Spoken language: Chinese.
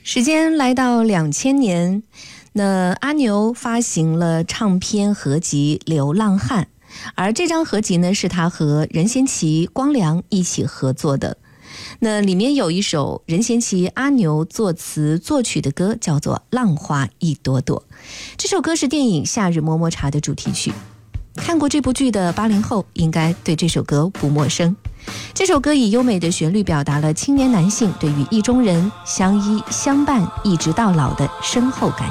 时间来到2000年，那阿牛发行了唱片合集《流浪汉》，而这张合集呢是他和任贤齐、光良一起合作的。那里面有一首任贤齐、阿牛作词作曲的歌，叫做《浪花一朵朵》。这首歌是电影《夏日么么茶》的主题曲。看过这部剧的80后应该对这首歌不陌生。这首歌以优美的旋律表达了青年男性对于意中人相依相伴一直到老的深厚感